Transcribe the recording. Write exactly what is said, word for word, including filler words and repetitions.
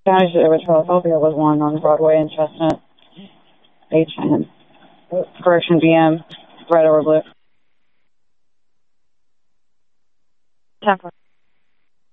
County Sheriff with Philadelphia was one on Broadway and Chestnut. H N. Correction B M. Red over blue. ten four.